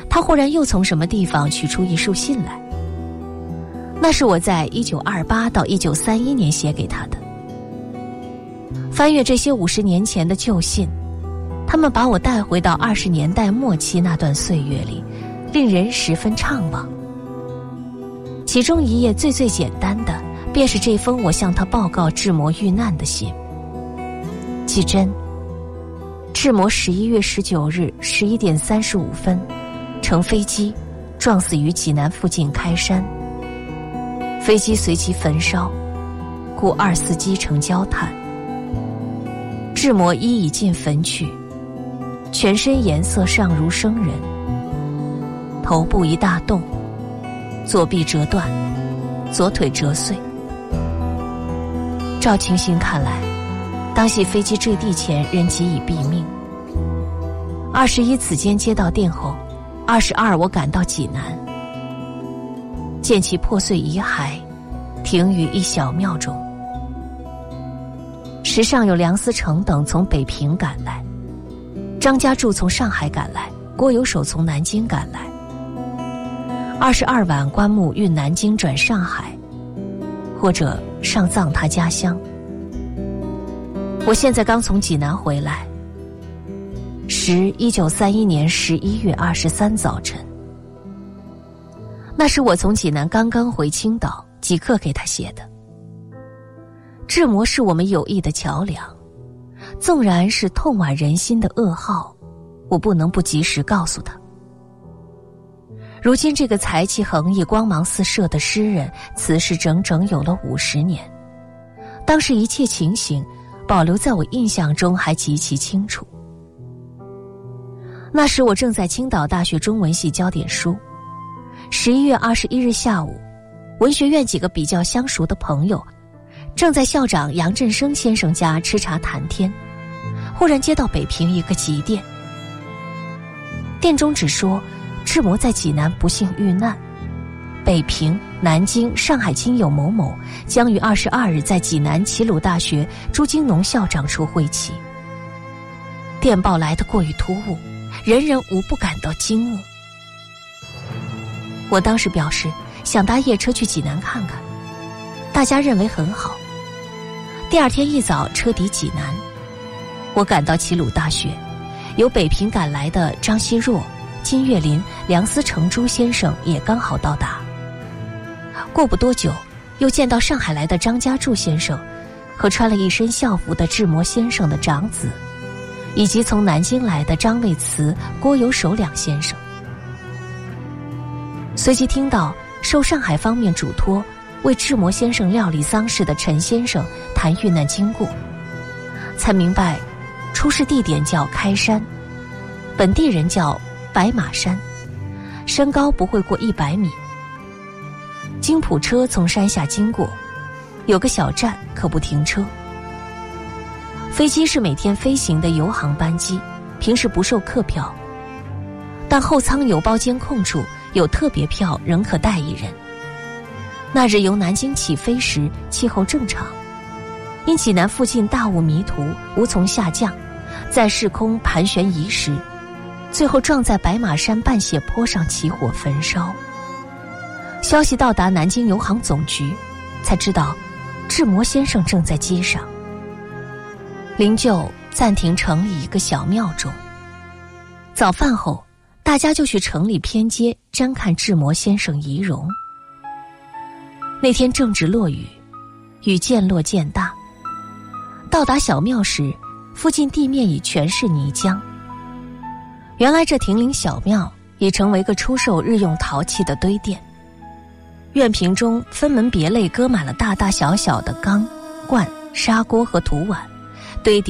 他忽然又从什么地方取出一束信来，那是我在1928到1931年写给他的。翻阅这些50年前的旧信，他们把我带回到20年代末期那段岁月里，令人十分怅惘。其中一页最简单的，便是这封我向他报告志摩遇难的信。记真，志摩11月19日11点35分乘飞机撞死于济南附近开山，飞机随即焚烧，故24机成焦炭。志摩衣已尽焚去，全身颜色尚如生人，头部一大洞，左臂折断，左腿折碎。照情形看来，当系飞机坠地前人即已毙命。21此间接到电后，22我赶到济南，见其破碎遗骸停于一小庙中。时上有梁思成等从北平赶来，张家柱从上海赶来，郭有守从南京赶来。22晚棺木运南京转上海，或者上葬他家乡。我现在刚从济南回来，时1931年11月23早晨。那是我从济南刚刚回青岛，即刻给他写的。志摩是我们友谊的桥梁，纵然是痛剜人心的噩耗，我不能不及时告诉他。如今这个才气横溢、光芒四射的诗人，此事整整有了50年。当时一切情形保留在我印象中还极其清楚。那时我正在青岛大学中文系教点书。11月21日下午，文学院几个比较相熟的朋友正在校长杨振声先生家吃茶谈天，忽然接到北平一个急电，电中只说志摩在济南不幸遇难，北平、南京、上海亲友某某将于22日在济南齐鲁大学朱金农校长处会齐。电报来得过于突兀，人人无不感到惊愕。我当时表示想搭夜车去济南看看，大家认为很好。第二天一早车抵济南，我赶到齐鲁大学，由北平赶来的张奚若、金岳霖、梁思成朱先生也刚好到达。过不多久，又见到上海来的张家柱先生和穿了一身校服的志摩先生的长子，以及从南京来的张卫慈、郭有守两先生。随即听到受上海方面嘱托为志摩先生料理丧事的陈先生谈遇难经过，才明白出事地点叫开山，本地人叫白马山，山高不会过100米。经普车从山下经过，有个小站可不停车。飞机是每天飞行的邮航班机，平时不售客票，但后舱邮包监控处有特别票，仍可带一人。那日由南京起飞时气候正常，因济南附近大雾迷途，无从下降，在市空盘旋移时，最后撞在白马山半斜坡上起火焚烧。消息到达南京邮航总局，才知道志摩先生正在机上。灵柩暂停城里一个小庙中。早饭后，大家就去城里偏街瞻看志摩先生遗容。那天正值落雨，雨渐落渐大。到达小庙时，附近地面已全是泥浆。原来这亭林小庙已成为个出售日用陶器的堆店，院屏中分门别类搁满了大大小小的缸、罐、砂锅和土碗，堆叠